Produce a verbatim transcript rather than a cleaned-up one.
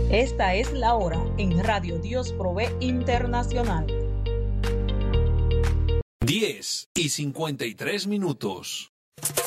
Esta es la hora en Radio Dios Provee Internacional. diez y cincuenta y tres minutos.